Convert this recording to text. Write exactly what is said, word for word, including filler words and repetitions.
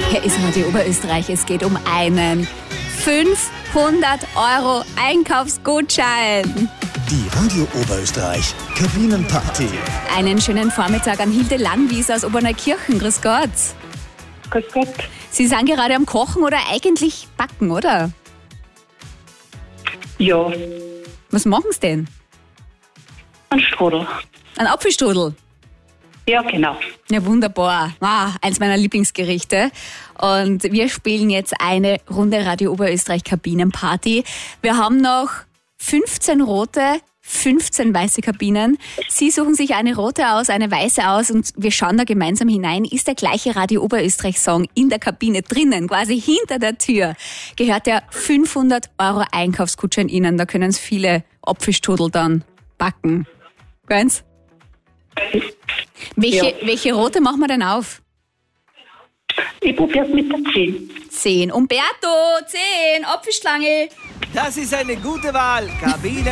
Hier ist Radio Oberösterreich. Es geht um einen fünfhundert Euro Einkaufsgutschein. Die Radio Oberösterreich Kabinenparty. Einen schönen Vormittag an Hilde Langwies aus Oberneukirchen. Grüß Gott. Grüß Gott. Sie sind gerade am Kochen oder eigentlich backen, oder? Ja, Was machen Sie denn? ein Strudel. Ein Apfelstrudel. Ja, genau. Ja, wunderbar. Ah, eins meiner Lieblingsgerichte. Und wir spielen jetzt eine Runde Radio Oberösterreich Kabinenparty. Wir haben noch fünfzehn rote, fünfzehn weiße Kabinen. Sie suchen sich eine rote aus, eine weiße aus und wir schauen da gemeinsam hinein. Ist der gleiche Radio Oberösterreich Song in der Kabine drinnen, quasi hinter der Tür, gehört der fünfhundert Euro Einkaufsgutschein Ihnen. Da können Sie viele Apfelstrudel dann backen. Ganz? Welche, Ja. welche rote machen wir denn auf? Ich probiere es mit der zehn. Zehn. Umberto, zehn, Apfelschlange. Das ist eine gute Wahl. Kabine